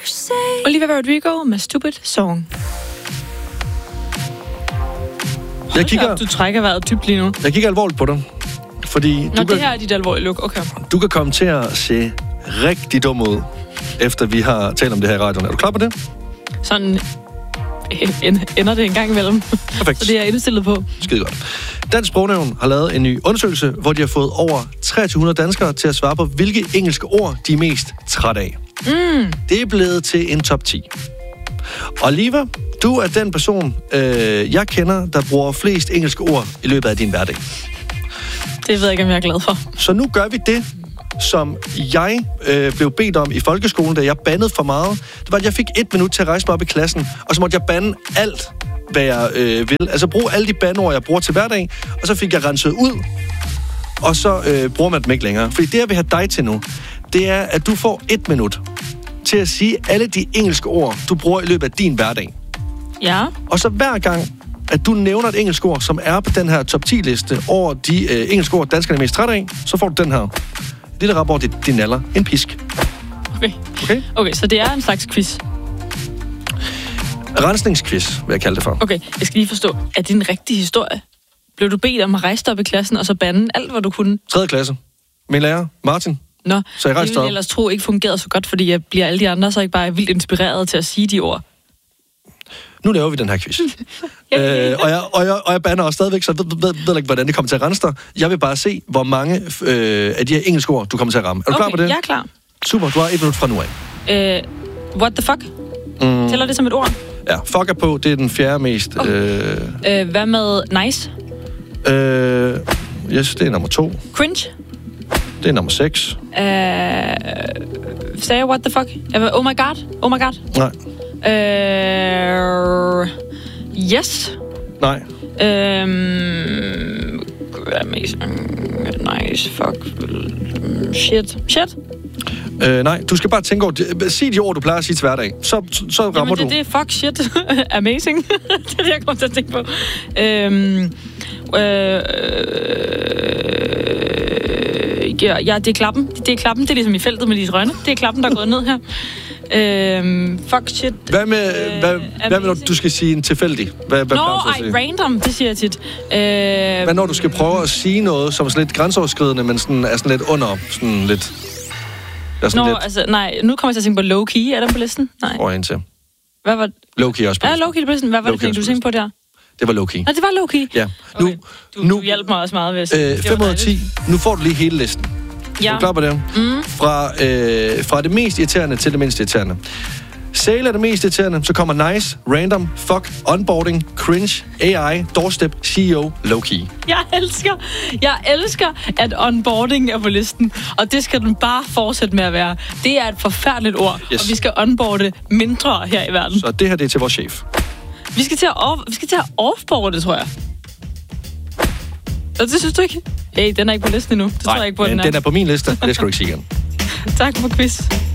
Olivia Rodrigo med Stupid Song. Du trækker vejret dybt lige nu. Jeg kigger alvorligt på dig. Fordi det her er dit alvorlige look, okay. Du kan komme til at se rigtig dum ud, efter vi har talt om det her i radioen. Er du klar på det? Sådan ender det en gang imellem. Perfekt. Så det er jeg indstillet på. Skide godt. Dansk Sprognævn har lavet en ny undersøgelse, hvor de har fået over 2300 danskere til at svare på, hvilke engelske ord de er mest træt af. Det er blevet til en top 10. Oliva, du er den person, jeg kender, der bruger flest engelske ord i løbet af din hverdag. Det ved jeg ikke, om jeg er glad for. Så nu gør vi det, som jeg blev bedt om i folkeskolen, da jeg bandede for meget. Det var, at jeg fik 1 minut til at rejse mig op i klassen, og så måtte jeg bande alt, hvad jeg vil. Altså bruge alle de bandeord, jeg bruger til hverdag, og så fik jeg renset ud, og så bruger man dem ikke længere. Fordi det, jeg vil have dig til nu, det er, at du får 1 minut til at sige alle de engelske ord, du bruger i løbet af din hverdag. Ja. Og så hver gang, at du nævner et engelsk ord, som er på den her top 10-liste over de engelske ord, danskerne er mest træt af, så får du den her. Lille rap over din naller. En pisk. Okay, så det er en slags quiz. Rensningsquiz, vil jeg kalde det for. Okay, jeg skal lige forstå. Er det en rigtig historie? Blev du bedt om at rejse dig op i klassen, og så bande alt, hvad du kunne? 3. klasse. Min lærer, Martin. Nå, så jeg rejste det ville jeg ellers tro ikke fungerede så godt, fordi jeg bliver alle de andre så ikke bare vildt inspireret til at sige de ord. Nu laver vi den her quiz. Og jeg bander også stadigvæk, så jeg ved ikke, hvordan det kommer til at rense dig. Jeg vil bare se, hvor mange af de her engelske ord, du kommer til at ramme. Er du klar på det? Jeg er klar. Super, du har 1 minut fra nu af. What the fuck? Tæller det som et ord? Ja, fuck er på, det er den 4. mest. Hvad med nice? Yes, det er nummer 2. Cringe? Det er nummer 6. Sagde jeg what the fuck? Oh my god? Oh my god? Nej. Yes? Nej. Nice, fuck. Shit? Nej, du skal bare tænke over... Sig de ord, du plejer at sige til hverdag. Så rammer du. Det er fuck, shit, amazing. Det er det, jeg kommer til at tænke på. Ja, det er klappen. Det er klappen, det er ligesom i feltet med Lise Rønne. Det er klappen, der er gået ned her. Fuck, shit. Hvad med, når du skal sige en tilfældig? Random, det siger jeg tit. Hvad når du skal prøve at sige noget, som er sådan lidt grænseoverskridende, men sådan, er sådan lidt under, sådan lidt... Nej, nu kommer jeg til at tænke på low-key. Er der på listen? Nej. Prøv en til. Hvad var det? Low-key også på listen. Ja, low-key på listen. Hvad var det, du tænkte på der? Det var low-key. Nej, det var low-key? Ja. Okay. Du hjalp mig også meget, hvis 5 ud af 10. Nu får du lige hele listen. Ja. Er du klar på det? Fra det mest irriterende til det mindst irriterende. Sale er det mest irriterende, så kommer nice, random, fuck, onboarding, cringe, AI, doorstep, CEO, low-key. Jeg elsker, at onboarding er på listen, og det skal den bare fortsætte med at være. Det er et forfærdeligt ord, yes. Og vi skal onboarde mindre her i verden. Så det her, det er til vores chef. Vi skal til at offboarde det, tror jeg. Og det synes du ikke? Hey, den er ikke på listen endnu. Det tror jeg ikke på, den er på min liste, det skal du ikke sige igen. Tak for quiz.